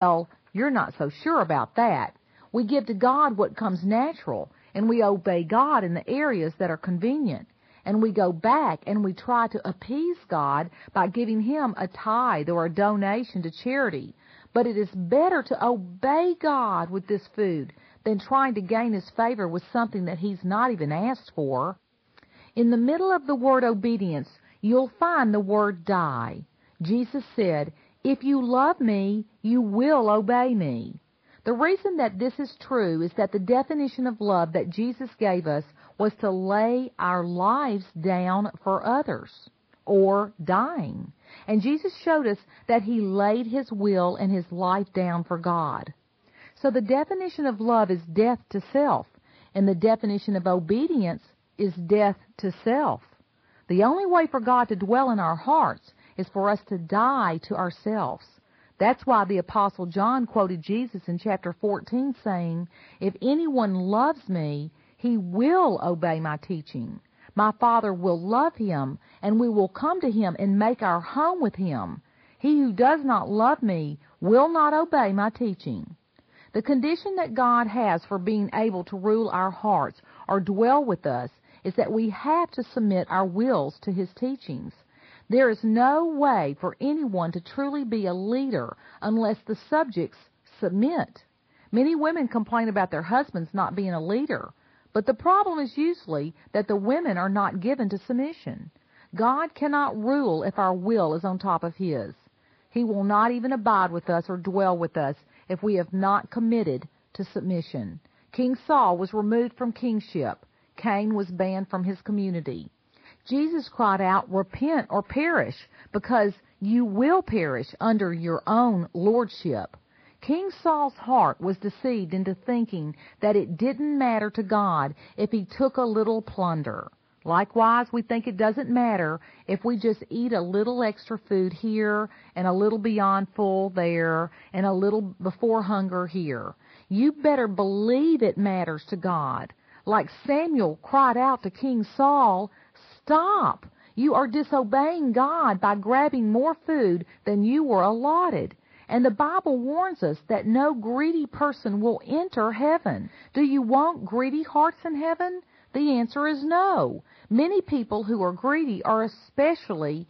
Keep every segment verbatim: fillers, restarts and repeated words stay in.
Well, you're not so sure about that. We give to God what comes natural, and we obey God in the areas that are convenient. And we go back and we try to appease God by giving Him a tithe or a donation to charity. But it is better to obey God with this food than trying to gain His favor with something that He's not even asked for. In the middle of the word obedience, you'll find the word die. Jesus said, "If you love me, you will obey me." The reason that this is true is that the definition of love that Jesus gave us was to lay our lives down for others, or dying. And Jesus showed us that He laid His will and His life down for God. So the definition of love is death to self, and the definition of obedience is death to self. The only way for God to dwell in our hearts is for us to die to ourselves. That's why the Apostle John quoted Jesus in chapter fourteen saying, "If anyone loves me, he will obey my teaching. My Father will love him, and we will come to him and make our home with him. He who does not love me will not obey my teaching." The condition that God has for being able to rule our hearts or dwell with us is that we have to submit our wills to His teachings. There is no way for anyone to truly be a leader unless the subjects submit. Many women complain about their husbands not being a leader, but the problem is usually that the women are not given to submission. God cannot rule if our will is on top of His. He will not even abide with us or dwell with us if we have not committed to submission. King Saul was removed from kingship. Cain was banned from his community. Jesus cried out, "Repent or perish," because you will perish under your own lordship. King Saul's heart was deceived into thinking that it didn't matter to God if he took a little plunder. Likewise, we think it doesn't matter if we just eat a little extra food here and a little beyond full there and a little before hunger here. You better believe it matters to God. Like Samuel cried out to King Saul, "Stop! You are disobeying God by grabbing more food than you were allotted." And the Bible warns us that no greedy person will enter heaven. Do you want greedy hearts in heaven? The answer is no. Many people who are greedy are especially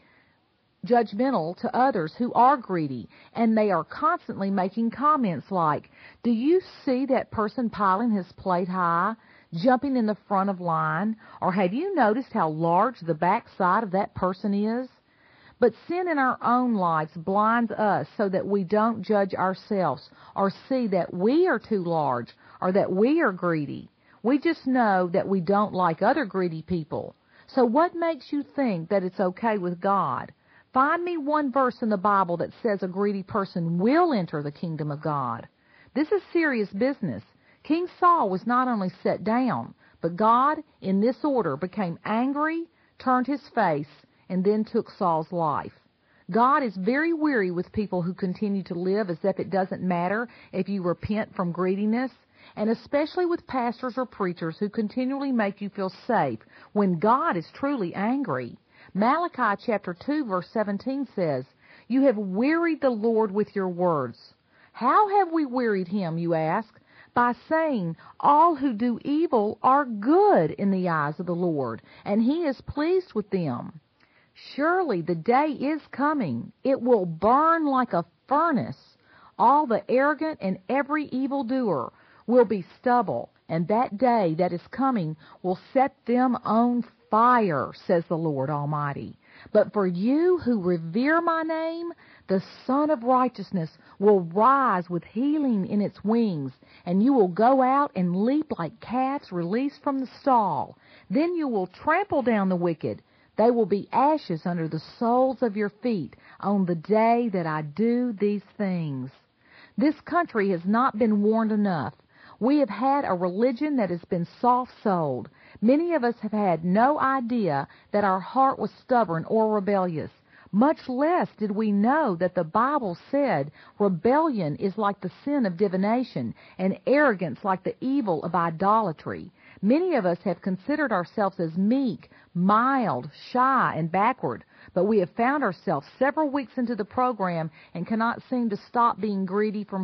judgmental to others who are greedy, and they are constantly making comments like, "Do you see that person piling his plate high, jumping in the front of line, or have you noticed how large the back side of that person is?" But sin in our own lives blinds us so that we don't judge ourselves or see that we are too large or that we are greedy. We just know that we don't like other greedy people. So what makes you think that it's okay with God? Find me one verse in the Bible that says a greedy person will enter the kingdom of God. This is serious business. King Saul was not only set down, but God, in this order, became angry, turned His face, and then took Saul's life. God is very weary with people who continue to live as if it doesn't matter if you repent from greediness, and especially with pastors or preachers who continually make you feel safe when God is truly angry. Malachi chapter two verse seventeen says, "You have wearied the Lord with your words." How have we wearied Him, you ask? By saying, "All who do evil are good in the eyes of the Lord, and He is pleased with them." Surely the day is coming. It will burn like a furnace. All the arrogant and every evildoer will be stubble, and that day that is coming will set them on fire, says the Lord Almighty. But for you who revere my name, the Son of Righteousness will rise with healing in its wings, and you will go out and leap like calves released from the stall. Then you will trample down the wicked. They will be ashes under the soles of your feet on the day that I do these things. This country has not been warned enough. We have had a religion that has been soft-souled. Many of us have had no idea that our heart was stubborn or rebellious. Much less did we know that the Bible said rebellion is like the sin of divination and arrogance like the evil of idolatry. Many of us have considered ourselves as meek, mild, shy, and backward, but we have found ourselves several weeks into the program and cannot seem to stop being greedy from